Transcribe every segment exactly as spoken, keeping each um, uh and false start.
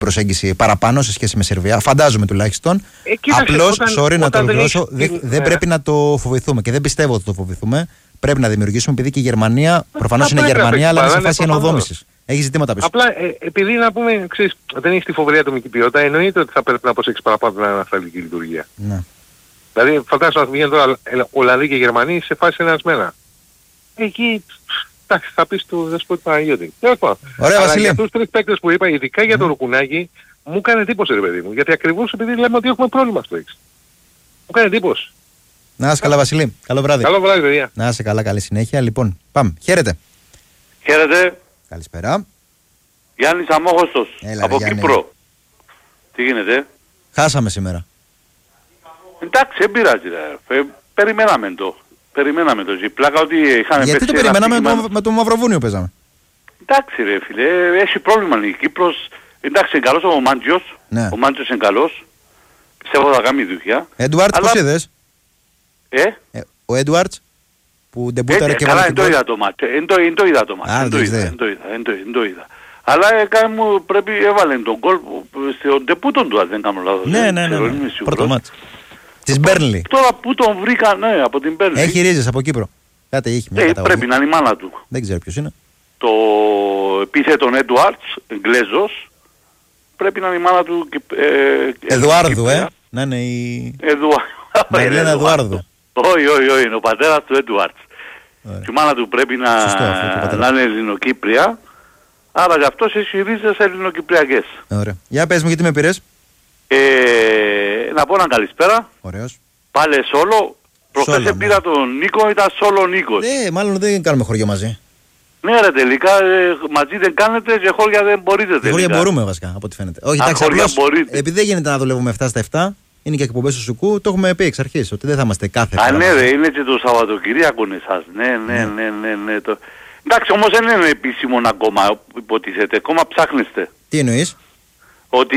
προσέγγιση παραπάνω σε σχέση με Σερβία. Φαντάζομαι τουλάχιστον. Ε, Απλώς, sorry να το ολοκληρώσω, δεν δε ναι. πρέπει να το φοβηθούμε και δεν πιστεύω ότι το φοβηθούμε. Πρέπει να δημιουργήσουμε, επειδή και η Γερμανία, προφανώς είναι Γερμανία, αλλά είναι σε φάση ενοδόμησης. Έχει ζητήματα πίσω. Απλά ε, επειδή να πούμε, ξέρεις, δεν έχει τη φοβερή ατομική ποιότητα, εννοείται ότι θα πρέπει να προσέξεις παραπάνω την ανασταλτική λειτουργία. Ναι. Δηλαδή, φαντάζομαι να βγαίνουν τώρα Ολλανδοί και Γερμανοί σε φάση ενασμένα. Εκεί, εντάξει, θα πεις του Δεσπότη Παναγιώτη. Ωραία, Βασίλη. Για τους τρεις παίκτες που είπα, ειδικά για το Ρουκουνάκι, μου κάνει εντύπωση, ρε παιδί μου. Γιατί ακριβώς επειδή λέμε ότι έχουμε πρόβλημα στο έξι. Μου κάνει εντύπωση. Να είσαι καλά, Βασίλη. Καλό βράδυ. Καλό βράδυ, παιδιά. Να είσαι καλά, καλή συνέχεια. Λοιπόν, πάμε. Χαίρετε. Χαίρετε. Καλησπέρα. Γιάννης Αμόχωστος, από Γιάννη. Κύπρο. Τι γίνεται? Χάσαμε σήμερα. Εντάξει, δεν πειράζει. Ρε. Περιμέναμε το. Περιμέναμε το. Η πλάκα ότι είχαμε Γιατί το περιμέναμε με το, με το Μαυροβούνιο παίζαμε. Εντάξει ρε φίλε, έχει πρόβλημα η Κύπρος. Εντάξει, είναι καλός ο Μάντζιος. Ναι. Ο Μάντζιος είναι καλός. Πιστεύω θα κάνει δουλειά. Έντουαρτς, αλλά... πώς είδες? Ε? ε ο Έντουαρτς που ντεμπούταρε και βάλε την πόλη. Καλά, δεν το είδα το μάτσο. Δεν το είδα το μάτσο. Δεν το είδα. Αλλά έκανε μου πρέπει έβαλε τον γκολ στον ντεπούτον του, αν δεν κάνω λάθος. Ναι, ναι, ναι. Πρώτο μάτσο. Της Μπέρνλι. Τώρα που τον βρήκα, ναι, από την Μπέρνλι. Έχει ρίζες από Κύπρο. Κάτι έχει μια ε, καταγωγή. Πρέπει να είναι η μάνα του. Δεν ξέρω ποιος είναι. Το επίθετον Έντουαρτς, Εγγλέζος, πρέπει να είναι η μάνα του. Ε, Εδουάρδου, ε. Να είναι η... Εδουάρδου. Μαρλένα Εδουάρδου. Όχι, όχι, όχι, είναι ο πατέρας του Έντουαρτς. Και η μάνα του πρέπει να, Σωστό, να είναι Ελληνοκύπρια. Άρα γι' αυτός έχει ρίζες ελληνοκυπριακές. Ωραία. Για πες μου, γιατί με πήρες. Ε, να πω έναν καλησπέρα. Ωραίος. Πάλε σόλο. Προχθές πήρα ναι. τον Νίκο, ήταν σόλο Νίκος. Ναι, μάλλον δεν κάνουμε χωριό μαζί. Ναι ρε τελικά, ε, μαζί δεν κάνετε και χώρια δεν μπορείτε τελικά. Χώρια μπορούμε βασικά, από ό,τι φαίνεται. Όχι, εντάξει, απλώς, επειδή δεν γίνεται να δουλεύουμε επτά στα επτά, είναι και εκπομπές του Σουκού, το έχουμε πει εξ αρχής, ότι δεν θα είμαστε κάθε Α, ναι ρε, είναι και το Σαββατοκυριακό εσάς. Ναι, ναι, ναι, ναι, ναι. Το... Εντάξει, όμως δεν είναι επίσημο ακόμα, υποτίθεται. Ακόμα ψάχνεστε. Τι εννοείς? Ότι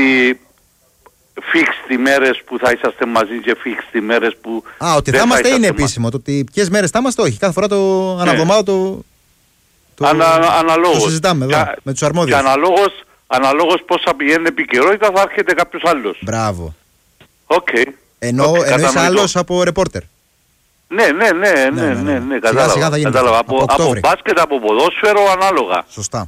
fixed μέρες που θα είσαστε μαζί και fixed μέρες που... Α, ότι θα είμαστε είναι επίσημο. Το ότι ποιες μέρες θα είμαστε, όχι. Κάθε φορά το ναι. αναβδομάδα το... το... Ανα, αναλόγως. Το συζητάμε εδώ, και, με τους αρμόδιους. Και αναλόγως, αναλόγως πώς θα πηγαίνει επικαιρότητα θα έρχεται κάποιος άλλος. Μπράβο. Οκ. Okay. Ενώ okay, εννοείς άλλος από ρεπόρτερ. Ναι, ναι, ναι, ναι, ναι, ναι, ναι, ναι, κατάλαβα. Σιγά, σιγά κατάλαβα. Από, από, από μπάσκετ, από ποδόσφαιρο, ανάλογα. Σωστά.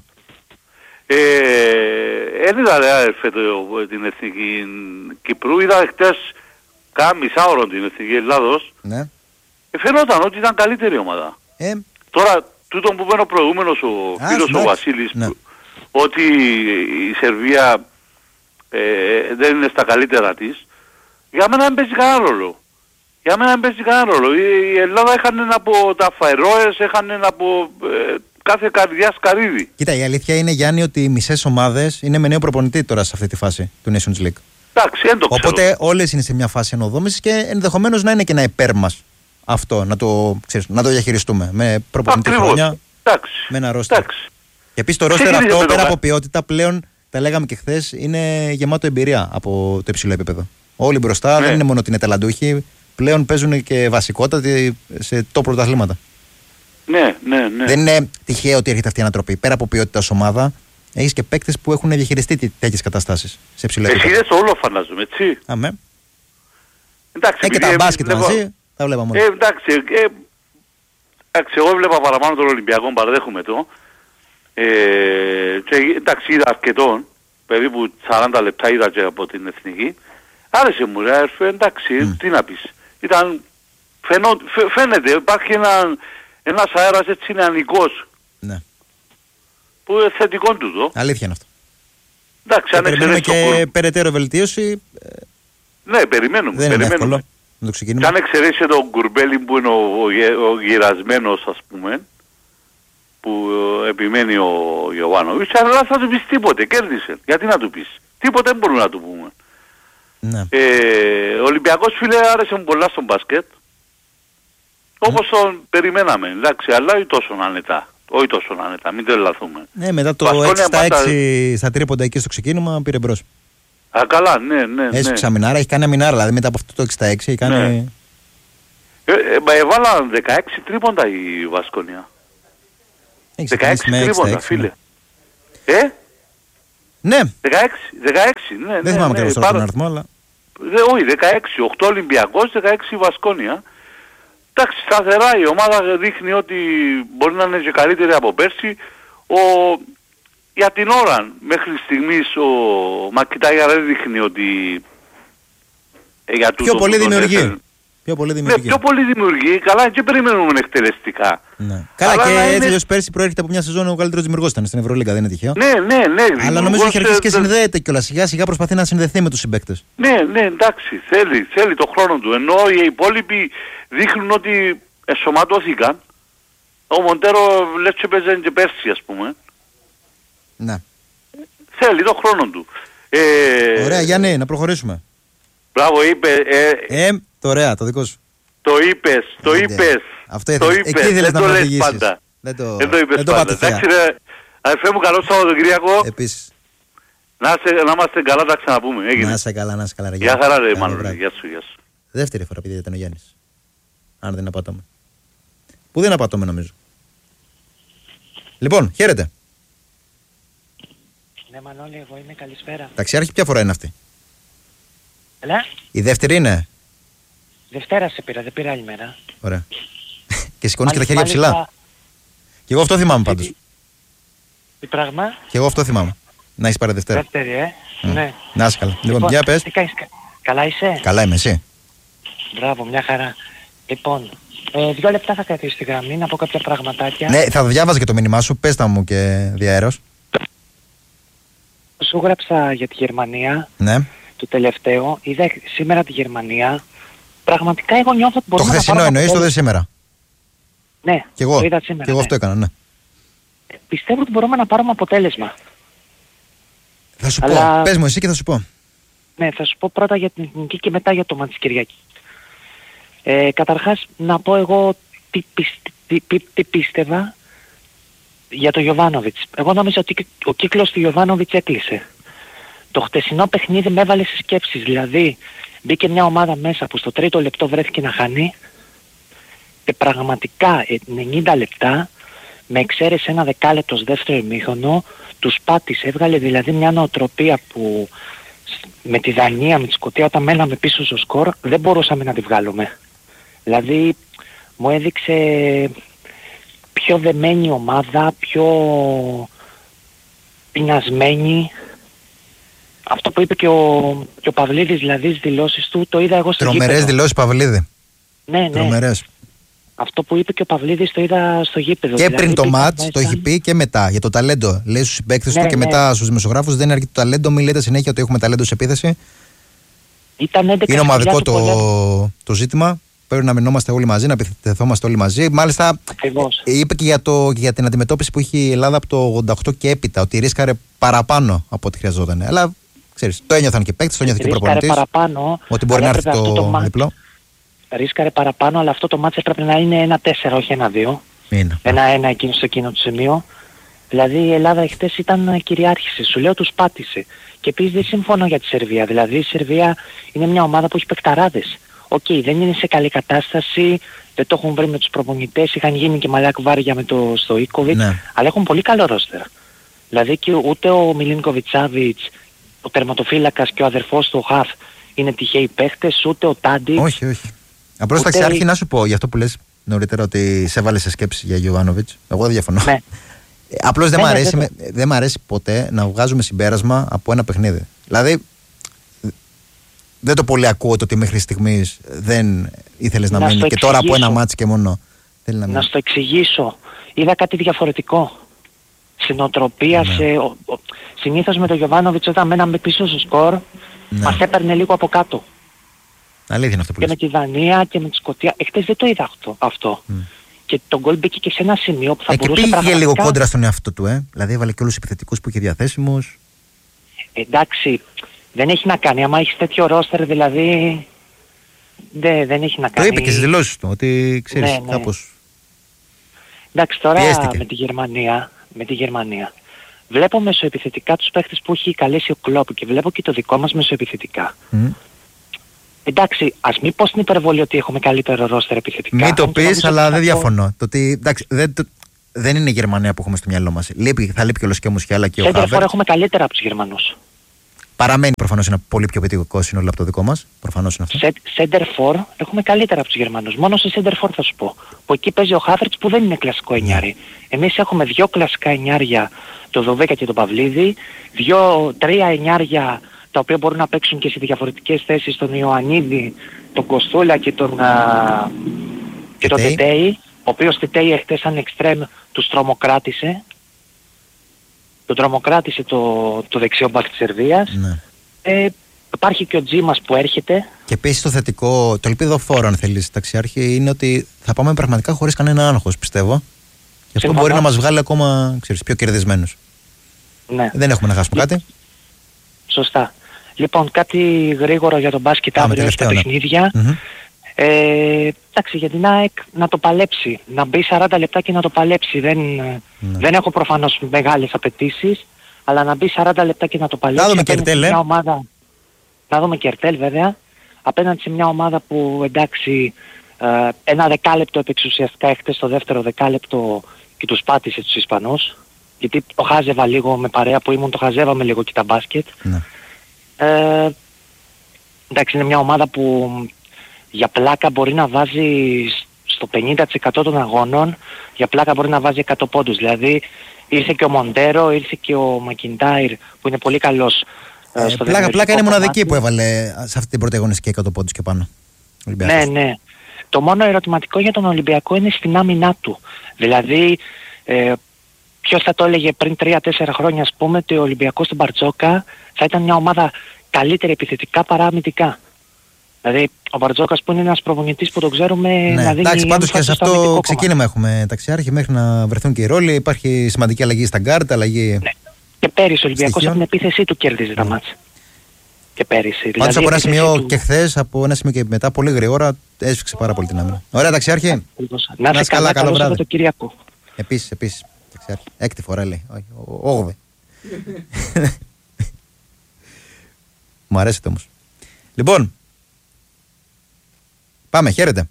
Δεν είδα ρε αδερφέ την Εθνική Κυπρού, είδα χτες κάνα μισάωρο την Εθνική Ελλάδος. Ναι. Ε, φαινόταν ότι ήταν καλύτερη ομάδα. Ε. Τώρα, τούτο που είπε ο προηγούμενος ο Α, φίλος ναι. ο Βασίλης, ναι. που, ότι η Σερβία ε, δεν είναι στα καλύτερα της, για μένα δεν παίζει κανένα ρόλο. Για μένα δεν παίζει κανένα ρόλο. Η Ελλάδα έχανε από τα Φαϊρόες, έχανε από ε, κάθε καρδιά σκαρίδι. Κοίτα, η αλήθεια είναι, Γιάννη, ότι οι μισές ομάδες είναι με νέο προπονητή τώρα σε αυτή τη φάση του Nations League. Εντάξει, δεν το ξέρω. Οπότε όλες είναι σε μια φάση ενοδόμησης και ενδεχομένως να είναι και ένα υπέρ μας αυτό, να το, ξέρεις, να το διαχειριστούμε με προπονητή χρόνια, εντάξει, με ένα ρόστερ. Και επίσης το ρόστερ αυτό, πέρα από ποιότητα, πλέον, τα λέγαμε και χθες, είναι γεμάτο εμπειρία από το υψηλό επίπεδο. Όλοι μπροστά, ναι. δεν είναι μόνο ότι είναι ταλαντούχοι, πλέον παίζουν και βασικότατοι σε top πρωταθλήματα. Ναι, ναι, ναι. Δεν είναι τυχαίο ότι έρχεται αυτή η ανατροπή. Πέρα από ποιότητα ως ομάδα, έχεις και παίκτες που έχουν διαχειριστεί τέτοιες καταστάσεις σε υψηλό επίπεδο. Εσύ είδες όλο φαντάζομαι, έτσι. Αμέ. Εντάξει, ε, και τα μπάσκετ βλέπω... μαζί, τα βλέπαμε όλοι. Ε, εντάξει, ε, εντάξει, εγώ έβλεπα παραπάνω τον Ολυμπιακό, παραδέχομαι το. Ε, και, εντάξει, είδα αρκετόν, περίπου σαράντα λεπτά είδα και από την Εθνική. Άρεσε μου, ρε, εντάξει, mm. τι να πεις. Ήταν, φαινό, φαι, φαίνεται, υπάρχει ένα, ένας αέρας έτσι νεανικός. Ναι. Που είναι θετικό τούτο. Αλήθεια είναι αυτό. Εντάξει, αν περιμένουμε και κουρ... περαιτέρω βελτίωση. Ναι, περιμένουμε. Δεν περιμένουμε. είναι εύκολο να το ξεκινήσουμε. Και αν εξαιρέσει τον Κουρμπέλη που είναι ο, ο, ο γυρασμένος, ας πούμε, που ε, επιμένει ο Ιωβάνοβιτς, αλλά θα του πεις τίποτε, κέρδισε. Γιατί να του πεις. Τίποτε δεν μπορούμε να του πούμε. Ναι. Ε, ο Ολυμπιακός, φίλε, άρεσε μου πολλά στον μπάσκετ. Όπως τον περιμέναμε, εντάξει, αλλά όχι τόσο άνετα. Όχι τόσο άνετα, μην τρελαθούμε. Ναι, μετά το έξι στα έξι στα τρίποντα εκεί στο ξεκίνημα πήρε μπρος. Α, καλά, ναι, ναι. Έσυξα ναι. μινάρα, έχει κάνει αμινάρα, δηλαδή μετά από αυτό το έξι στα έξι έχει κάνει... Ναι. Ε, ε, έβαλαν δεκαέξι τρίποντα η Βασκόνια. Έχει δεκαέξι τρίποντα, φίλε. Ναι. Ε? Ναι. δεκαέξι, δεκαέξι, ναι. Δεν ναι, θυμάμαι ναι, ακριβώς ναι, τον αριθμό, αλλά... Δε, όχι, δεκαέξι, οκτώ Ολυμπιακός, δεκαέξι Βασκόνια. Εντάξει, σταθερά η ομάδα δείχνει ότι μπορεί να είναι και καλύτερη από πέρσι. Ο... Για την ώρα, μέχρι στιγμής, ο Μακιτάγια δεν δείχνει ότι... Ε, για πιο πολύ δημιουργεί. Πιο πολύ δημιουργεί. Ναι, πιο πολύ δημιουργεί. Καλά, και περιμένουμε εκτελεστικά. Ναι. Καλά, αλλά και έτσι είναι... πέρσι προέρχεται από μια σεζόν ο καλύτερος δημιουργός ήταν στην Ευρωλίγκα, δεν είναι τυχαίο. Ναι, ναι, ναι. Αλλά νομίζω έχει αρχίσει και συνδέεται κιόλας. Σιγά σιγά προσπαθεί να συνδεθεί με τους συμπαίκτες. Ναι, ναι, εντάξει, θέλει, θέλει το χρόνο του. Ενώ οι υπόλοιποι δείχνουν ότι εσωματώθηκαν. Ο Μοντέρο λες και παίζανε και πέρσι, ας πούμε. Ναι. Θέλει το χρόνο του. Ε... Ωραία, Γιάννη, να προχωρήσουμε. Μπράβο, είπε... Ε, ε, το ωραία, το δικό σου. Το είπες, το ε, είπες. Αυτό ήθελες, εκεί ήθελες να με οδηγήσεις. Δεν το, δεν το είπες δεν το πάντα. Εντάξει ρε, αδερφέ μου, καλό Σαββατοκύριακο. Επίσης. Να, σε, να είμαστε καλά, τα ξαναπούμε. Έγινε. Να είσαι καλά, να είσαι καλά. Ρε, γεια χαρά ρε Μάνο, γεια σου, γεια σου. Δεύτερη φορά επειδή ήταν ο Γιάννης. Αν δεν απατώμε. Που δεν απατώμε νομίζω. Λοιπόν, χαίρετε. Ναι Μανώλη, εγώ είμαι, καλησπέρα. Ταξιάρχη, ποια φορά είναι αυτή? Έλα. Η δεύτερη είναι. Δευτέρα σε πήρα, δεν πήρα άλλη μέρα. Ωραία. Και σηκώνεις και τα χέρια ψηλά. Θα... Και εγώ αυτό θυμάμαι πάντως. Τι πράγμα? Και εγώ αυτό θυμάμαι. Να έχεις πάρει Δευτέρα. Δεύτερη, ε. Mm. Ναι. Να είσαι καλά. Λοιπόν, λοιπόν για πες. Τι κάνεις, καλά είσαι? Καλά είμαι, εσύ? Μπράβο, μια χαρά. Λοιπόν, ε, δύο λεπτά θα κρατήσω στη γραμμή να πω κάποια πραγματάκια. Ναι, θα διάβαζα και το μήνυμά σου. Πες τα μου και διαέρος. Σου γράψα για τη Γερμανία. Ναι. Το τελευταίο. Είδα σήμερα τη Γερμανία. Πραγματικά εγώ νιώθω ότι μπορούμε το να πάρουμε... Το χθεσινό εννοείς, το δε σήμερα? Ναι, και εγώ, το είδα σήμερα. Και εγώ ναι. αυτό έκανα, ναι. Πιστεύω ότι μπορούμε να πάρουμε αποτέλεσμα. Θα σου Αλλά... πω, πες μου εσύ και θα σου πω. Ναι, θα σου πω πρώτα για την εθνική και μετά για το μάτι της Κυριακής. Ε, καταρχάς, να πω εγώ τι, τι, τι, τι πίστευα για το Γιοβάνοβιτς. Εγώ νόμιζα ότι ο κύκλος του Γιοβάνοβιτς έκλεισε. Το χτεσινό παιχνίδι με έβαλε σε σκέψεις. Δηλαδή, μπήκε μια ομάδα μέσα που στο τρίτο λεπτό βρέθηκε να χάνει και πραγματικά ενενήντα λεπτά, με εξαίρεση ένα δεκάλεπτο δεύτερο ημίχρονο, τους πάτησε. Έβγαλε δηλαδή μια νοοτροπία που με τη Δανία, με τη Σκωτία, όταν μέναμε πίσω στο σκορ, δεν μπορούσαμε να τη βγάλουμε. Δηλαδή, μου έδειξε πιο δεμένη ομάδα, πιο πεινασμένη. Αυτό που είπε και ο, και ο Παυλίδης, δηλαδή στις δηλώσεις του, το είδα εγώ στο γήπεδο. Τρομερές δηλώσεις Παυλίδη. Ναι, ναι. Τρομερές. Αυτό που είπε και ο Παυλίδης το είδα στο γήπεδο. Και δηλαδή, πριν το μάτς μέσα... το έχει πει και μετά για το ταλέντο. Λέει στους συμπαίκτες ναι, του και ναι. μετά στους δημοσιογράφους, δεν είναι αρκετό το ταλέντο. Μην λέτε συνέχεια ότι έχουμε ταλέντο σε επίθεση. Ήταν είναι ομαδικό το, το ζήτημα. Πρέπει να μείνομαστε όλοι μαζί, να επιθεθόμαστε όλοι μαζί. Μάλιστα, Ακριβώς. είπε και για, το, και για την αντιμετώπιση που είχε η Ελλάδα από το ογδόντα οκτώ και έπειτα, ότι ρίσκαρε παραπάνω από ό,τι χρειαζόταν. Αλλά ξέρεις, το ένιωθαν και παίκτες, το ένιωθε και προπονητής. Παραπάνω, ότι μπορεί να έρθει το, το διπλό. Ρίσκαρε παραπάνω, αλλά αυτό το μάτς έπρεπε να είναι ένα τέσσερα, όχι ένα δύο. ένα ένα εκείνο στο εκείνο το σημείο. Δηλαδή η Ελλάδα χτες ήταν κυριάρχηση. Σου λέω τους πάτησε. Και επίσης δεν συμφωνώ για τη Σερβία. Δηλαδή η Σερβία είναι μια ομάδα που έχει παικταράδες. Οκ, okay, δεν είναι σε καλή κατάσταση, δεν το έχουν βρει με τους προπονητές, είχαν γίνει και μαλάκ βάρια με το Στοίκοβιτς, ναι. Αλλά έχουν πολύ καλό ρόστερ. Δηλαδή και ούτε ο Μιλίνκοβιτς Σάβιτς, ο τερματοφύλακας και ο αδερφός του ο Χαφ είναι τυχαίοι παίχτες, ούτε ο Τάντιτς. Όχι, όχι. Απλώς ούτε... ταξιάρχη να σου πω για αυτό που λες νωρίτερα ότι σε έβαλε σε σκέψη για Γιοβάνοβιτς. Εγώ δεν διαφωνώ. Ναι. Απλώς δεν, ναι, ναι, με, δεν μ' αρέσει ποτέ να βγάζουμε συμπέρασμα από ένα παιχνίδι. Δηλαδή δεν το πολύ ακούω το ότι μέχρι στιγμής δεν ήθελες να, να μείνει και τώρα από ένα μάτς και μόνο θέλει να μείνει. Να στο εξηγήσω. Είδα κάτι διαφορετικό. Στην οτροπία, ναι. σε, ο, ο, συνήθως με τον Γιοβάνοβιτς όταν μέναμε πίσω στο σκορ, ναι. Μας έπαιρνε λίγο από κάτω. Αλήθεια είναι αυτό που και λες. Με τη Δανία και με τη Σκωτία. Εχθές δεν το είδα αυτό. αυτό. Mm. Και τον γκολ μπήκε και σε ένα σημείο που θα ε, μπορούσε και πήγε πραγματικά... λίγο κόντρα στον εαυτό του, ε. Δηλαδή έβαλε και όλους τους επιθετικούς που είχε διαθέσιμους. Εντάξει, δεν έχει να κάνει. Άμα έχεις τέτοιο ρόστερ, δηλαδή δε, δεν έχει να κάνει. Το είπε και στις δηλώσεις του, ότι ξέρεις, ναι, ναι. κάπως... Εντάξει, τώρα πιέστηκε. με τη Γερμανία, με τη Γερμανία, βλέπω μεσοεπιθετικά τους παίχτες που έχει καλέσει ο Κλόπ και βλέπω και το δικό μας μεσοεπιθετικά. Mm. Εντάξει, ας μην πω στην υπερβολή ότι έχουμε καλύτερο ρόστερ επιθετικά. Μην το πεις, αλλά δεν διαφωνώ. Το ότι, εντάξει, δεν, το, δεν είναι η Γερμανία που έχουμε στο μυαλό μας. Λείπει, θα λείπει και ο Λος και ο Μουσιάλα και ο Χάβερτς. Center for έχουμε καλύτερα από τους Γερμανούς. Παραμένει προφανώς ένα πολύ πιο πετυχικό σύνολο από το δικό μας. Προφανώς είναι αυτό. Center for έχουμε καλύτερα από τους Γερμανούς. Μόνο σε Center for θα σου πω. Που εκεί παίζει ο Χάβερτς που δεν είναι κλασικό εννιάρι. Εμείς έχουμε δύο κλασικά εννιάρια, το Δοβέκα και τον Παυλίδη, δύο, τρία εννιάρια τα οποία μπορούν να παίξουν και σε διαφορετικές θέσεις, τον Ιωαννίδη, τον Κοστούλα και τον, α, και τον Τετέι, ο οποίος Τετέι εχθές σαν εξτρέμ τους τρομοκράτησε. Τον τρομοκράτησε το, το δεξιό μπακ της Σερβίας. Ναι. Ε, υπάρχει και ο Τζίμας που έρχεται. Και επίσης το θετικό, το ελπιδοφόρο αν θέλεις ταξιάρχη, είναι ότι θα πάμε πραγματικά χωρίς κανένα άγχος, πιστεύω. Και αυτό μπορεί να μας βγάλει ακόμα, ξέρεις, πιο κερδισμένους. Ναι. Δεν έχουμε να χάσουμε κάτι. Σωστά. Λοιπόν, κάτι γρήγορο για τον μπάσκετ αύριο στα παιχνίδια. Mm-hmm. Ε, εντάξει, για την ΑΕΚ να το παλέψει. Να μπει σαράντα λεπτά και να το παλέψει. Δεν, mm. δεν έχω προφανώς μεγάλες απαιτήσεις, αλλά να μπει σαράντα λεπτά και να το παλέψει. Να δούμε και Ερτέλ, ε. ομάδα, να δούμε και Ερτέλ βέβαια. Απέναντι σε μια ομάδα που εντάξει, ε, ένα δεκάλεπτο έπαιξε ουσιαστικά εχθές στο δεύτερο δεκάλεπτο και τους πάτησε τους Ισπανούς. Γιατί το χάζευα λίγο με παρέα που ήμουν, το χαζεύαμε λίγο και τα μπάσκετ. Mm. Ε, εντάξει, είναι μια ομάδα που για πλάκα μπορεί να βάζει στο πενήντα τοις εκατό των αγώνων, για πλάκα μπορεί να βάζει εκατό πόντους. Δηλαδή ήρθε και ο Μοντέρο, ήρθε και ο Μακιντάιρ που είναι πολύ καλός. Ε, στο πλάκα πλάκα είναι μοναδική που έβαλε σε αυτή την πρώτη αγωνιστική εκατό πόντους και πάνω. Ναι, ναι. Το μόνο ερωτηματικό για τον Ολυμπιακό είναι στην άμυνά του. Δηλαδή, ε, ποιος θα το έλεγε πριν τρία τέσσερα χρόνια, ας πούμε, ότι ο Ολυμπιακός στην Μπαρτζόκα θα ήταν μια ομάδα καλύτερη επιθετικά παρά αμυντικά. Δηλαδή, ο Μπαρτζόκας που είναι ένας προπονητής που το ξέρουμε ναι, να δίνει... Εντάξει, πάντως και σε αυτό ξεκίνημα έχουμε ταξιάρχη μέχρι να βρεθούν και οι ρόλοι. Υπάρχει σημαντική αλλαγή στα γκάρτ, αλλαγή... Ναι. Και πέρυσι ο Ολυμπιακός από την επίθεσή του κέρδιζε τα μάτσα. Και πέρυσι. Πάντως δηλαδή, από ένα σημείο του... και χθες, από ένα σημείο και μετά, πολύ γρήγορα, έσφιξε πάρα πολύ την άμυνα. Ωραία, ταξιάρχη. Να είσαι καλά, καλό βράδυ. Το Κυριακό. Επίσης, επίσης, ταξιάρχη. Έκτη φορά λέει, όχι, όγδοη. Μου αρέσετε όμως. Λοιπόν, πάμε, χαίρετε.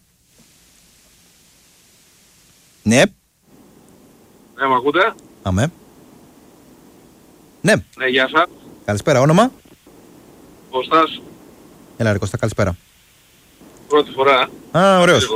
Ναι. Ναι, μ' ακούτε? Αμέ. Ναι. Ναι, γεια σας. Καλησπέρα, όνομα? Κώστας. Έλα ρε Κώστα, καλησπέρα. Πρώτη φορά. Α, ωραίος.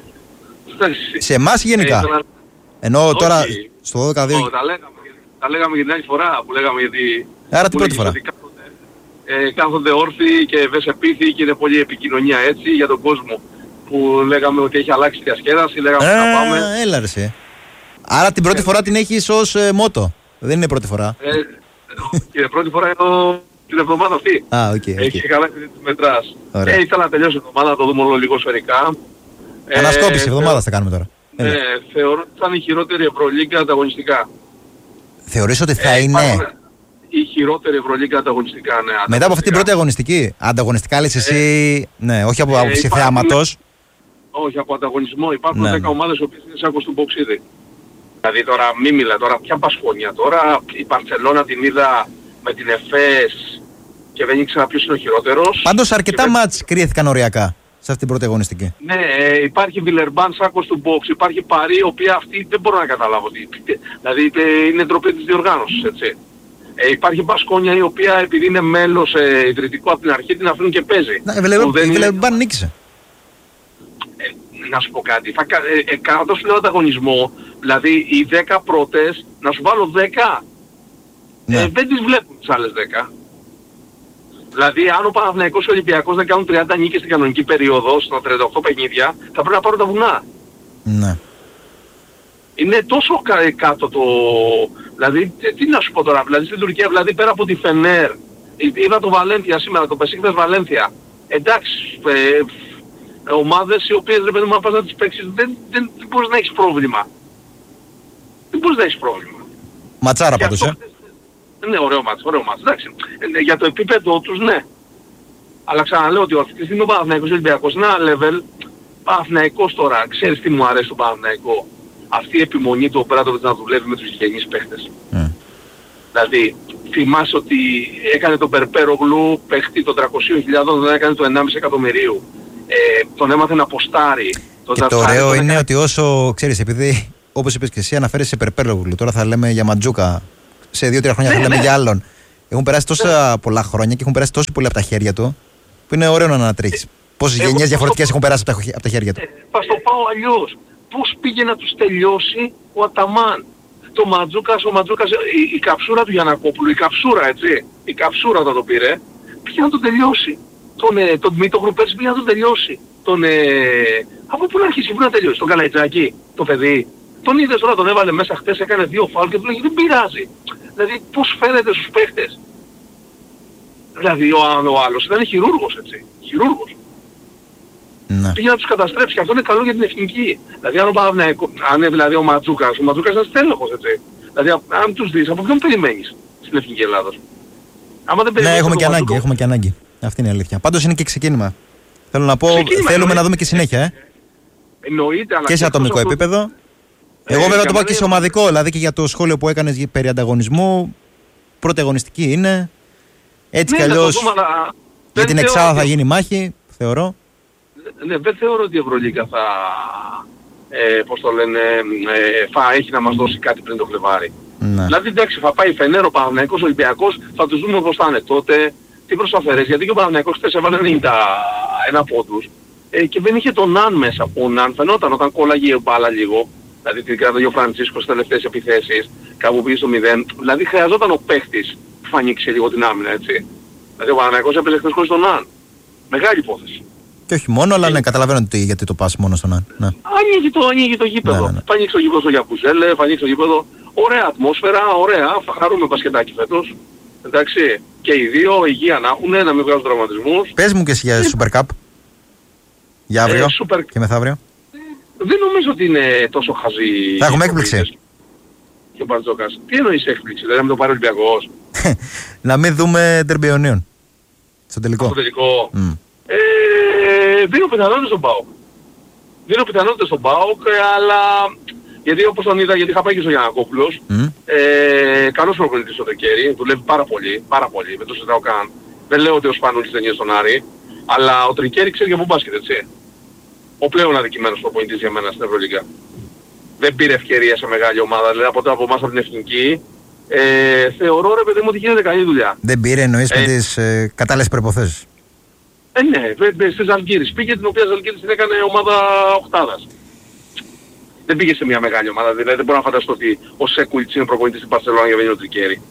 Σε εμάς γενικά? Ε, ήθελα... Ενώ όχι, τώρα στο δώδεκα δύο... Oh, τα, λέγαμε, τα λέγαμε για την άλλη φορά που λέγαμε γιατί... Άρα την πρώτη φορά. Κάθονται, ε, κάθονται όρθιοι και βεσεπίθοι και είναι πολλή επικοινωνία έτσι για τον κόσμο. Που λέγαμε ότι έχει αλλάξει η διασκέδαση, λέγαμε ότι θα πάμε. Έλα ρε σε. Άρα την πρώτη ε, φορά την έχεις ως ε, μότο. Δεν είναι πρώτη φορά. Ε, και πρώτη φορά εδώ την εβδομάδα αυτή. Α, οκ. Okay, okay. Έχει καλά και τη μετράς. Ε, ήθελα να τελειώσει η εβδομάδα, να το δούμε όλο λίγο σφαιρικά. Ανασκόπηση ε, εβδομάδα θα κάνουμε τώρα. Ναι, θεωρώ ότι θα είναι η χειρότερη Ευρωλίγκα ανταγωνιστικά. Θεωρείς ότι θα ε, είναι... Η χειρότερη Ευρωλίγκα ανταγωνιστικά, ναι. Μετά από αυτή την πρώτη αγωνιστική. Ανταγωνιστικά λες εσύ, ε, ναι, όχι από άποψη ε, θεάματος. Όχι, από ανταγωνισμό. Υπάρχουν ναι, δέκα ομάδες οι οποίες είναι σάκος του μποξίδι. Δηλαδή τώρα μη μιλά, τώρα ποια πασχόνια. Τώρα η Μπαρσελόνα την είδα με την Εφές και δεν ήξερα ποιος είναι ο χειρότερος. Πάντως αρκετά και μάτς κρίθηκαν οριακά σε αυτή την πρώτη αγωνιστική. Ναι, ε, υπάρχει Βιλερμπάν σάκος του box, υπάρχει Παρί, η οποία αυτή δεν μπορώ να καταλάβω. Δηλαδή ε, είναι ντροπή της διοργάνωσης, έτσι. Ε, υπάρχει Μπασκόνια η οποία επειδή είναι μέλος ε, ιδρυτικό από την αρχή την αφήνουν και παίζει. Να, η Βιλερμπάν νίκησε. Ε, να σου πω κάτι, θα, ε, ε, κάνω λέω ανταγωνισμό, δηλαδή οι δέκα πρώτες, να σου βάλω δέκα, ναι. ε, δεν τις βλέπουν τις άλλες δέκα. Δηλαδή αν ο Παναθηναϊκός και ο Ολυμπιακός δεν κάνουν τριάντα νίκες στην κανονική περίοδο, στα τριάντα οκτώ παιχνίδια, θα πρέπει να πάρουν τα βουνά. Ναι. Είναι τόσο κα, κάτω το... Δηλαδή, τι να σου πω τώρα, δηλαδή στην Τουρκία, δηλαδή πέρα από τη Φενέρ, είδα το Βαλένθια σήμερα, το Πεσίκτας Βαλένθια. Εντάξει, ε, ομάδες οι οποίες ρε παιδί μου, αν πας να τις παίξεις, δεν, δεν, δεν μπορείς να έχεις πρόβλημα. Δεν μπορείς να έχεις πρόβλημα. Ματσάρα πάντως, ε. Ναι, ωραίο μάτς, ωραίο μάτς, εντάξει. Ε, για το επίπεδο τους, ναι. Αλλά ξαναλέω ότι αυτή τη στιγμή ο Παναθηναϊκός Ολυμπιακός είναι ένα level, Παναθηναϊκός τώρα, ξέρεις τι μου αρέσει το Παναθηναϊκό. Αυτή η επιμονή του Ομπράτοβιτς να δουλεύει με τους γηγενείς παίχτες. Mm. Δηλαδή, θυμάσαι ότι έκανε τον Περπέρογλου παίχτη των τριακόσιες χιλιάδες, δεν έκανε το ενάμιση εκατομμυρίου. Ε, τον έμαθε να ποστάρει. Και το ωραίο είναι ότι όσο, ξέρεις, επειδή όπως είπες και εσύ, αναφέρεσαι σε Περπέλογλου. Τώρα θα λέμε για Μαντζούκα. Σε δύο τρία χρόνια ναι, θα λέμε ναι. για άλλον. Έχουν περάσει τόσα ναι. πολλά χρόνια και έχουν περάσει τόσο πολύ από τα χέρια του, που είναι ωραίο να ανατρέχεις. Πόσες ε, γενιές διαφορετικές το... έχουν περάσει από τα, από τα χέρια του. Ε, θα στο πάω αλλιώς. Πώς πήγε να τους τελειώσει ο Αταμάν. Το Μαντζούκας, ο Μαντζούκας, η, η καψούρα του Γιαννακόπουλου, η καψούρα έτσι, η καψούρα όταν το πήρε, πήγε να τον τελειώσει. Τον, ε, τον Μήτογλου πέρσι πήγε να τον τελειώσει. Τον, ε, από πού να αρχίσει, πού να τελειώσει, τον Καλαϊτζάκη, το παιδί. Τον είδες τώρα, τον έβαλε μέσα χτες, έκανε δύο φάουλ και του λέγει δεν πειράζει. Δηλαδή πώς φαίνεται στους παίχτες. Δηλαδή ο, ο άλλος ήταν χειρούργος έτσι, χειρούργος. Ναι. Πήγε να τους καταστρέψει και αυτό είναι καλό για την εθνική. Δηλαδή αν, ο, αν δηλαδή ο Ματζούκας, ο Ματζούκας είναι στέλεχος έτσι. Δηλαδή αν τους δεις, από ποιον περιμένεις στην εθνική Ελλάδος. Άμα δεν ναι, έχουμε και ανάγκη, Ματζούκα... έχουμε και ανάγκη. Αυτή είναι η αλήθεια. Πάντως είναι και ξεκίνημα. Θέλω να πω, ξεκίνημα, θέλουμε εννοεί... να δούμε και συνέχεια. Ε. Εννοείται, αλλά και σε ατομικό αυτό... επίπεδο. Ε, Εγώ βέβαια το πω και σε ομαδικό, δηλαδή και για το σχόλιο που έκανες περί ανταγωνισμού. Πρώτη αγωνιστική είναι. Έτσι ναι, κι αλλιώς για την εξάδα θα γίνει μάχη, θεωρώ. Ναι, δεν θεωρώ ότι η Ευρωλίγκα θα, ε, πώς το λένε, ε, θα έχει να μας δώσει κάτι πριν το Φλεβάρι. Ναι. Δηλαδή εντάξει, θα πάει Φενέρο, Παναθηναϊκός, Ολυμπιακός, θα τους δούμε πώς θα είναι τότε, τι προσφέρες, γιατί και ο Παναθηναϊκός χτες έβαλε ενενήντα ένα πόντους ε, και δεν είχε τον Ναν μέσα, ο Ναν φαινόταν όταν κόλλαγε η μπάλα λίγο, δηλαδή την κράταγε ο Φραντσίσκος στις τελευταίες επιθέσεις, κάπου πήγε στο μηδέν, δηλαδή χρειαζόταν ο παίχτης που θα ανοίξει λίγο την άμυνα, έτσι. Δηλαδή ο Παναθηναϊκός έπαιζε χτες χωρίς τον Ναν. Μεγάλη υπόθεση. Και όχι μόνο, αλλά ναι, καταλαβαίνω τι, γιατί το πας μόνο στον Ναν. Ναι. Ανοίγει το, ανοίγει το γήπεδο. Ναι, ναι, ναι. Θα ανοίξει το γήπεδο στο Γιαπουζέλε, θα ανοίξει το γήπεδο. Ωραία ατμόσφαιρα, ωραία. Θα χαρούμε μπασκετάκι φέτος. Εντάξει. Και οι δύο υγεία να έχουν, να μην βγάζουν τραυματισμούς. Πες μου και εσύ για ε, Super Cup. Για αύριο ε, super... και μεθαύριο. Δεν νομίζω ότι είναι τόσο χαζή. Θα έχουμε έκπληξη. Και ο Μπαρτζόκας. Τι εννοείς έκπληξη, δηλαδή να μην το πάρει ο Ολυμπιακός. Να μην δούμε Τερμπιονίων. Στο τελικό. Στο τελικό. Mm. Ε, δίνω πιθανότητες στον ΠΑΟΚ. Δίνω πιθανότητες στον ΠΑΟΚ, αλλά γιατί όπως τον είδα, γιατί είχα πάει και στο Γιαννακόπουλος, mm. ε, καλός προπονητής στο Τρικέρι, δουλεύει πάρα πολύ, πάρα πολύ, δεν το συζητάω καν. Δεν λέω ότι ο Σπανούλης δεν είναι στον Άρη, αλλά ο Τρικέρι ξέρει για πού μπάσκετ, έτσι. Ο πλέον αδικημένος προπονητής για μένα στην Ευρωλίγκα. Δεν πήρε ευκαιρία σε μεγάλη ομάδα, δηλαδή από, από εμάς από την εθνική. Ε, θεωρώ ρε παιδί μου ότι γίνεται καλή δουλειά. Δεν πήρε εννοείς ε, με τις ε, κατάλληλες προϋποθέσεις. Ε, ναι, στη Ζαλγκύρης πήγε, την οποία Ζαλγκύρης την έκανε ομάδα οκτάδας. Δεν πήγε σε μια μεγάλη ομάδα, δηλαδή δεν μπορώ να φανταστώ ότι ο Σέκουλιτς είναι προπονητής στην Μπαρσελόνα για να βγαίνει ο Τρικέρι.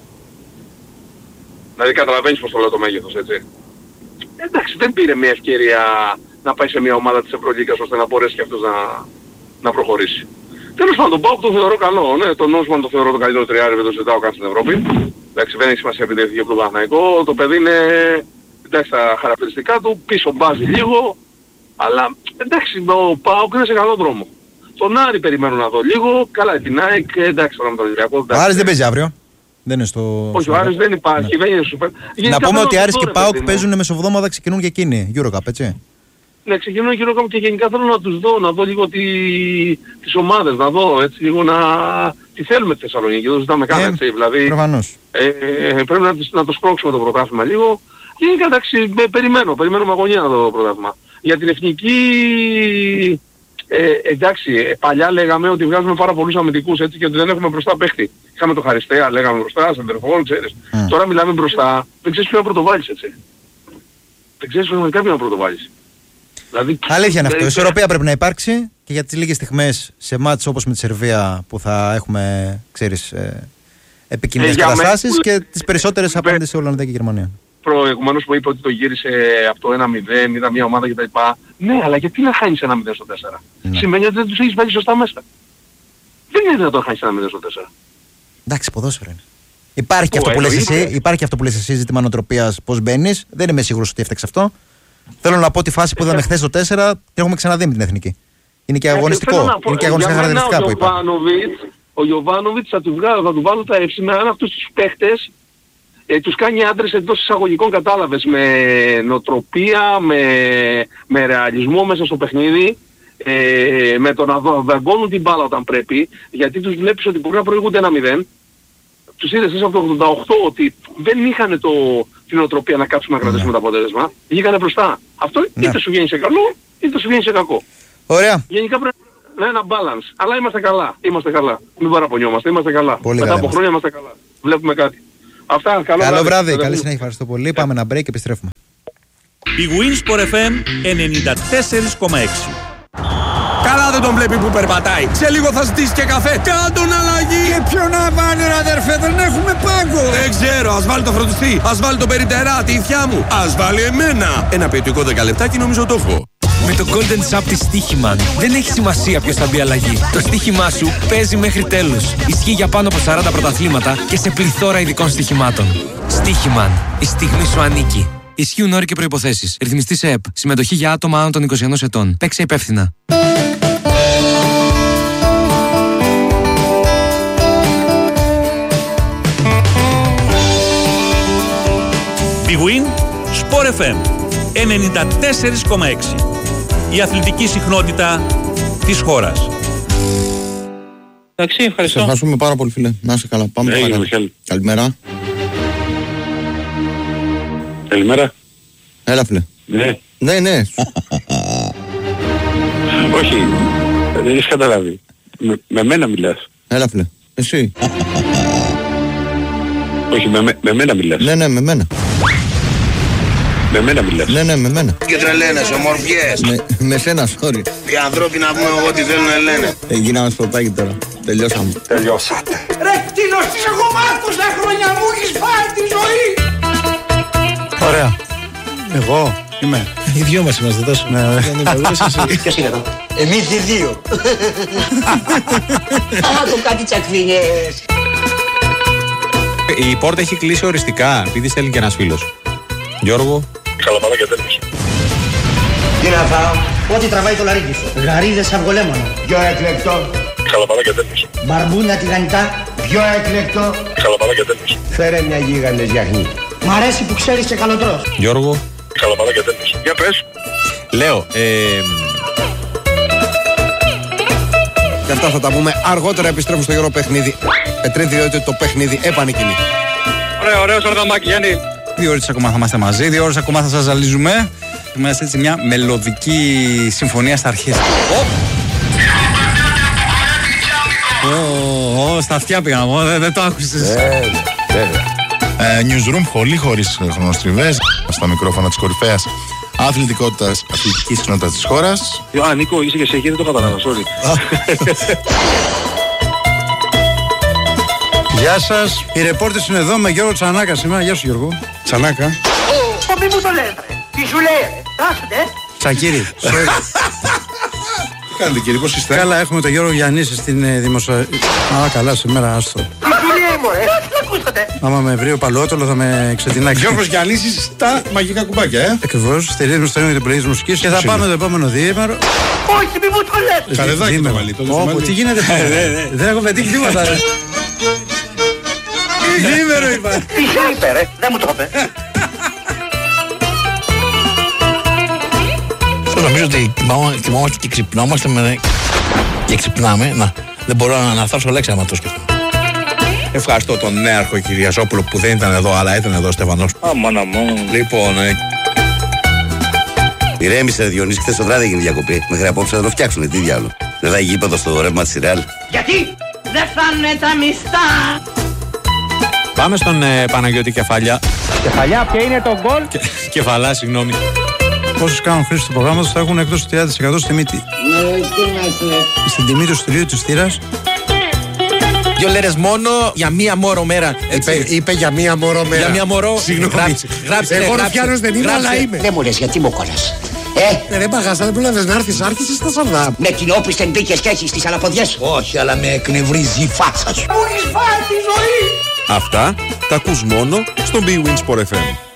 Δηλαδή καταλαβαίνεις πως το λέω το μέγεθος, έτσι. Εντάξει, δεν πήρε μια ευκαιρία να πάει σε μια ομάδα της Ευρωλίγκας ώστε να μπορέσει και αυτός να, να προχωρήσει. Τέλος πάντων, τον ΠΑΟΚ το θεωρώ καλό, ναι, τον Νόσμαν το θεωρώ το καλύτερο τριάρι, δεν το συζητάω καν στην Ευρώπη. Εντάξει, δεν έχει σημασία επειδή έφυγε από τον Παναθηναϊκό, το παιδί είναι, εντάξει, τα χαρακτηριστικά του, πίσω μπάζει λίγο, αλλά εντάξει, ο ΠΑΟΚ είναι σε καλό δρόμο. Τον Άρη περιμένω να δω λίγο, καλά την ΑΕΚ, εντάξει, τώρα με τον Ολυμπιακό. Ο Άρης δεν παίζει αύριο. Δεν είναι στο... Όχι, ο Άρης δεν υπάρχει, ναι. Δεν είναι σούπερ. Να πούμε ότι Άρης και ΠΑΟΚ παίζουν μεσοβδόμαδα, ξεκινούν και εκείνοι, Eurocup, έτσι. Ναι, ξεκινούν και Eurocup και γενικά θέλω να τους δω, να δω λίγο τι... τις ομάδες, να δω έτσι λίγο να... τι θέλουμε στη Θεσσαλονίκη, δεν το ζητάμε καν, έτσι, δηλαδή... Προφανώς. Ε, ε, πρέπει να, να το σπρώξουμε το πρωτάθλημα λίγο. Και γενικά, εντάξει, περιμένω, περιμένω με αγωνία να δω το πρωτάθλημα. Για την εθνική... Ε, εντάξει, παλιά λέγαμε ότι βγάζουμε πάρα πολλούς αμυντικούς έτσι και ότι δεν έχουμε μπροστά παίχτη. Είχαμε το Χαριστέα, λέγαμε μπροστά, Σεντερφόρ, ξέρεις. Mm. Τώρα μιλάμε μπροστά, δεν ξέρεις ποιον να πρωτοβάλεις έτσι. Δεν ξέρεις πραγματικά ποιον να πρωτοβάλεις. Δηλαδή, αλήθεια είναι αυτό. Η ισορροπία πρέπει να υπάρξει και για τις λίγες στιγμές σε μάτς όπως με τη Σερβία που θα έχουμε, ξέρεις, ε, επικίνδυνες ε, καταστάσεις με... και τις περισσότερες απέναντι σε Ολλανδία και Γερμανία. Προηγουμένως που είπε ότι το γύρισε από το ένα μηδέν, είδα μια ομάδα κτλ. Ναι, αλλά γιατί να χάνεις ένα μηδέν στο τέσσερα. Ναι. Σημαίνει ότι δεν τους έχεις βάλει σωστά μέσα. Δεν είναι δυνατόν να χάνεις ένα μηδέν στο τέσσερα. Εντάξει, ποδόσφαιρο είναι. Υπάρχει και, αυτό που λες εσύ, υπάρχει και αυτό που λες εσύ, ζήτημα νοοτροπίας, πώς μπαίνεις. Δεν είμαι σίγουρος ότι έφταξε αυτό. Θέλω να πω τη φάση που είδαμε χθες το τέσσερα την έχουμε ξαναδεί με την εθνική. Είναι και αγωνιστικό. Είναι και αγωνιστικά χαρακτηριστικά που είπα. Ο Γιοβάνοβιτς θα του βγάλω, θα του βάλω τα εύσημα, αν αυτούς τους παίχτες ε, τους κάνει άντρες εντός εισαγωγικών, κατάλαβες, με νοοτροπία, με, με ρεαλισμό μέσα στο παιχνίδι, ε, με το να δαγκώνουν την μπάλα όταν πρέπει, γιατί τους βλέπεις ότι μπορεί να προηγούνται ένα μηδέν. Τους είδες από το ογδόντα οκτώ ότι δεν είχαν το, την νοοτροπία να κάτσουν να κρατήσουν ναι. το αποτέλεσμα. Βγήκανε μπροστά. Αυτό ναι. είτε σου βγαίνει σε καλό, είτε σου βγαίνει σε κακό. Ωραία. Γενικά πρέπει ναι, ένα balance. Αλλά είμαστε καλά. Είμαστε καλά. Μην παραπονιόμαστε. Είμαστε καλά. Πολύ Μετά καλά από χρόνια είμαστε καλά. Βλέπουμε κάτι. Αυτά. Καλό, καλό βράδυ. βράδυ. Καλή συνέχεια. Ευχαριστώ πολύ. Πάμε ένα break και επιστρέφουμε. Η Winsport εφ εμ ενενήντα τέσσερα κόμμα έξι. Καλά δεν τον βλέπει που περπατάει. Σε λίγο θα ζητήσει και καφέ. Κάντον αλλαγή. Και ποιο να βάλει ρε αδερφέ, δεν έχουμε πάγκο. Δεν ξέρω, ας βάλει το φροντιστή. Ας βάλει το περιτερά, τη ηθιά μου. Ας βάλει εμένα. Ένα ποιοτικό δέκα λεπτάκι νομίζω το έχω. Με το Golden Shop της Στοίχημαν δεν έχει σημασία ποιος θα μπει αλλαγή. Το στοίχημά σου παίζει μέχρι τέλους. Ισχύει για πάνω από σαράντα πρωταθλήματα και σε πληθώρα ειδικών στοιχημάτων. Στοίχημαν. Η στιγμή σου ανήκει. Ισχύουν όροι και προϋποθέσεις. Ρυθμιστή σε ΕΠ. Συμμετοχή για άτομα άνω των είκοσι ενός ετών. Παίξε υπεύθυνα. Big Win Sport εφ εμ ενενήντα τέσσερα κόμμα έξι. Η αθλητική συχνότητα της χώρας. Εντάξει, ευχαριστώ. Σε ευχαριστούμε πάρα πολύ, φίλε. Να είσαι καλά. Πάμε Hey, παρακάτω. Καλημέρα. Καλημέρα. Έλα, φίλε. Ναι. Ναι, ναι. Όχι, δεν έχεις καταλάβει. Με, με μένα μιλάς. Έλα, φίλε. Εσύ. Όχι, με, με, με μένα μιλάς. Ναι, ναι, με μένα. Με μένα μιλάς. Ναι, ναι, με μένα. Και τρελαίνες, ομορφιές. Με, με σένα, sorry. Οι ανθρώποι να πούμε εγώ τι θέλουν να λένε. Ε, γίναμε σπορτάκι τώρα. Τελειώσαμε. Τελειώσατε. Ρε κτίνος της εγώ μάθω στα χρόνια μου έχεις φάει τη ζωή. Ωραία. Εγώ είμαι. Οι δυο μας είμαστε τόσο. Ναι, Ποιος είναι εδώ? Εμείς οι δύο. Άκου κάτι τσακβίνιες. Η πόρτα έχει κλείσει οριστικά, επειδή στέλνει και ένας φίλος. Γιώργο. Καλαμάτα και τέλος. Τι να φάω? Ό,τι τραβάει το λαρίκι σου. Γαρίδες αυγολέμονο. Πιο εκλεκτό. Καλαμάτα και τέλος. Μπαρμπούνια τηγανιτά. Πιο εκλεκτό. Καλαμάτα και τέλος. Φέρε μια γίγαντες γιαχνή. Μ' αρέσει που ξέρεις και καλοτρός. Γιώργο. Καλαμάτα και τέλος. Για πες. Λέω, ε... Και αυτά θα τα πούμε αργότερα. Επιστρέφω στο γερό παιχνίδι. Πετρίδη, διότι το παιχνίδι επανεκκινεί. Ωραία, ωραίο σαρδαμάκι, Γιάννη. Δύο ώρες ακόμα θα είμαστε μαζί, δύο ώρες ακόμα θα σας ζαλίζουμε. Είμαστε έτσι μια μελωδική συμφωνία στα αρχές. Ω, στα αυτιά πήγα, δεν το άκουσες. Newsroom, πολύ χωρίς χρονοστριβές. Στα μικρόφωνα της κορυφαίας αθλητικότητας, αθλητικής συχνότητας της χώρας. Α, Νίκο, είσαι και σε εκεί, δεν το κατάλαβα, sorry. Γεια σας, οι ρεπόρτες είναι εδώ με Γιώργο Τσανάκα σήμερα. Γεια σου Γιώργο. Τσανάκα. Ω, μη μου το λες ρε. Τι σου λέει, τάσετε. Τσακίρι. Τι κάνετε κύριε, πώς είστε? Καλά, έχουμε τον Γιώργο Γιαννίση στην δημοσιο... Α, καλά, σήμερα άστο. Τι σου λέει μωρέ, τι ακούσατε. Άμα με βρει ο Παλαιότολο θα με ξετινάξει. Γιώργος Γιαννίσης στα μαγικά κουμπάκια, ε. Ακριβώς, στηρίζουμε στο ίδιο την πλήρη μουσικής και θα πάμε το επόμενο διήμερο. Όχι, μη μου το λες. Καρεδάκι το βάλει. Όπο, τι γίνεται. Δεν έχω πετύχει τίποτα. Διήμερο είπα. Τι σου είπε ρε, δεν μου το είπε. Νομίζω ότι κοιμόμαστε και ξυπνόμαστε με... και ξυπνάμε. Να, δεν μπορώ να φτάσω λέξη άμα το σκεφτώ. Ευχαριστώ τον νέαρχο Κυριαζόπουλο που δεν ήταν εδώ, αλλά ήταν εδώ ο Στεφανός. Αμάνα μου. Λοιπόν, ε... Ηρέμησε ρε Διονύση, χθες το βράδυ έγινε διακοπή. Μέχρι απόψε θα το φτιάξουνε, τι διάλογο. Δεν θα έχει γήπεδο στο ρεύμα της Ρεάλ. Γιατί δεν φάνε τα μισθά. Πάμε στον ε, Παναγιώτη Κεφαλιά. Κεφαλιά, ποια είναι το γκολ? Ke, Κεφαλά, συγγνώμη. Όσους κάνουν χρήση του προγράμματος θα έχουν εκτός του τριάντα τοις εκατό στη τιμή. Στην τιμή του στηρίου της θύρας. Δύο λέρες μόνο για μία μόρο μέρα. Είπε, είπε για μία μωρό μέρα. Για μία μωρό. Συγγνώμη. Γράψε, γράψε, Εγώ γράψε, Ρουφιάνος δεν είμαι, γράψε. αλλά είμαι. Δεν μου λες γιατί μου κόλλας. Ε, Ρε παγάσα, δεν πρόλαβες να έρθεις, άρχισες στα σαρδά. με την όπισθεν μπήκες και έχεις τις αναποδιές. Όχι, αλλά με εκνευρίζει η φάτσα σου. Μου έχεις φάει τη ζωή. Αυτά τα ακούς μόνο στο Big Win Sport εφ εμ.